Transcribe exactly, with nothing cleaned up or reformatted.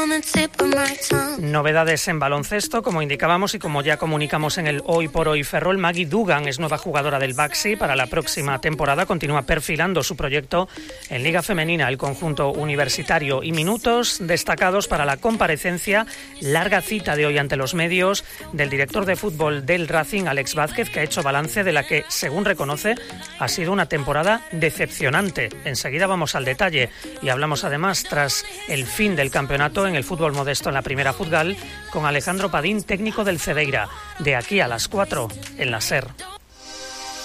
Novedades en baloncesto, como indicábamos y como ya comunicamos en el Hoy por Hoy Ferrol. Maggie Dugan es nueva jugadora del Baxi para la próxima temporada. Continúa perfilando su proyecto en Liga Femenina, el conjunto universitario. Y minutos destacados para la comparecencia, larga cita de hoy ante los medios, del director de fútbol del Racing, Alex Vázquez, que ha hecho balance de la que, según reconoce, ha sido una temporada decepcionante. Enseguida vamos al detalle y hablamos además, tras el fin del campeonato en el fútbol modesto en la primera Futgal, con Alejandro Padín, técnico del Cedeira, de aquí a las cuatro en la SER.